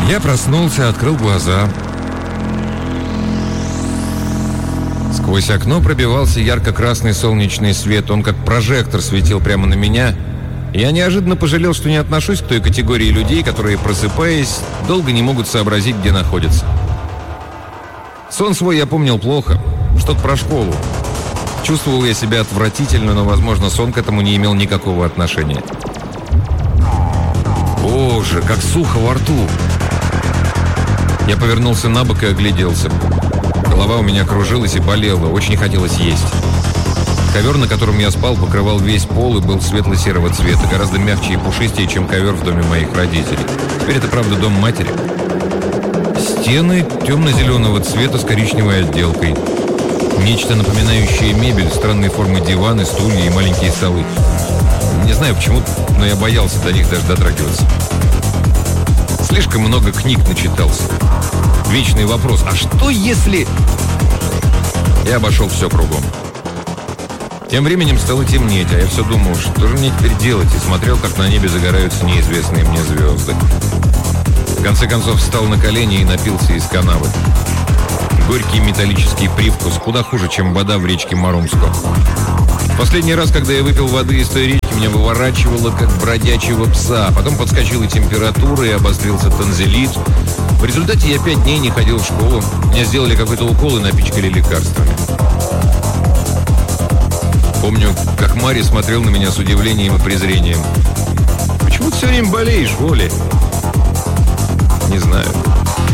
Я проснулся, открыл глаза. Сквозь окно пробивался ярко-красный солнечный свет. Он как прожектор светил прямо на меня. Я неожиданно пожалел, что не отношусь к той категории людей, которые, просыпаясь, долго не могут сообразить, где находятся. Сон свой я помнил плохо. Что-то про школу. Чувствовал я себя отвратительно, но, возможно, сон к этому не имел никакого отношения. Боже, как сухо во рту! Я повернулся на бок и огляделся. Голова у меня кружилась и болела, очень хотелось есть. Ковер, на котором я спал, покрывал весь пол и был светло-серого цвета, гораздо мягче и пушистее, чем ковер в доме моих родителей. Теперь это, правда, дом матери. Стены темно-зеленого цвета с коричневой отделкой. Нечто напоминающее мебель, странной формы диваны, стулья и маленькие столы. Не знаю почему, но я боялся до них даже дотрагиваться. Слишком много книг начитался. Вечный вопрос: а что если... Я обошел все кругом. Тем временем стало темнеть, а я все думал, что же мне теперь делать, и смотрел, как на небе загораются неизвестные мне звезды. В конце концов встал на колени и напился из канавы. Горький металлический привкус, куда хуже, чем вода в речке Марумско. Последний раз, когда я выпил воды из той речки, меня выворачивало, как бродячего пса. Потом подскочила температура и обострился танзелит. В результате я 5 дней не ходил в школу. Мне сделали какой-то укол и напичкали лекарствами. Помню, как Мари смотрел на меня с удивлением и презрением. «Почему ты все время болеешь, Воля?» Не знаю.